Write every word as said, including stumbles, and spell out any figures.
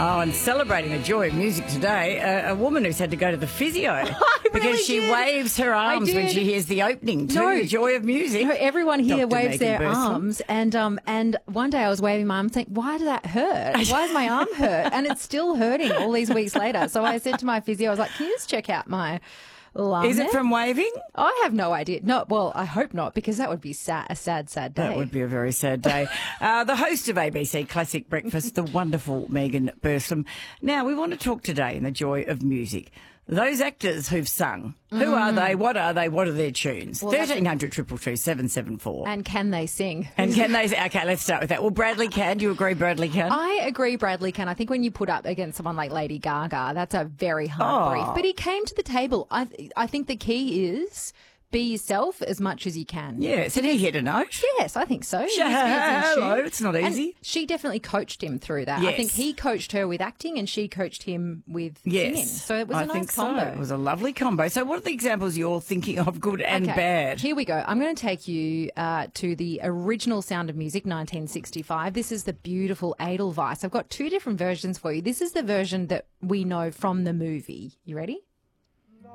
Oh, and celebrating the joy of music today, a, a woman who's had to go to the physio because really she did. waves her arms when did. she hears the opening to No. the joy of music. No, everyone here Doctor waves Megan their Burslem. arms, and um, and one day I was waving my arm, thinking, "Why did that hurt? Why does my arm hurt?" And it's still hurting all these weeks later. So I said to my physio, "I was like, can you just check out my little arm?" Is it there?" from waving? I have no idea. No, well, I hope not, because that would be sad, a sad, sad day. That would be a very sad day. uh, the host of A B C Classic Breakfast, the wonderful Megan Burslem. Now, we want to talk today in the joy of music. Those actors who've sung, who are they? What are they? What are their tunes? Well, that's- thirteen hundred, two two two, seven seven four. And can they sing? And can they? Okay, let's start with that. Well, Bradley can. Do you agree Bradley can? I agree, Bradley can. I think when you put up against someone like Lady Gaga, that's a very hard Oh. brief. But he came to the table. I, I think the key is be yourself as much as you can. Yes, and he hit a note. Yes, I think so. He's- he's in Hello, tune. it's not And easy. she definitely coached him through that. I Yes. think he coached her with acting and she coached him with singing. Yes. So it was I a nice think combo. so. It was a lovely combo. So what are the examples you're thinking of, good and Okay, bad? Here we go. I'm going to take you uh, to the original Sound of Music, nineteen sixty-five. This is the beautiful Edelweiss. I've got two different versions for you. This is the version that we know from the movie. You ready?